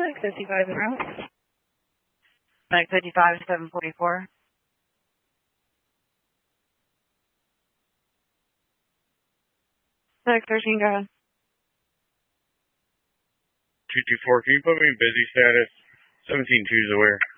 55 en route. Max 55, 744. Max 13, go ahead. 224, can you put me in busy status? 17-2 is aware.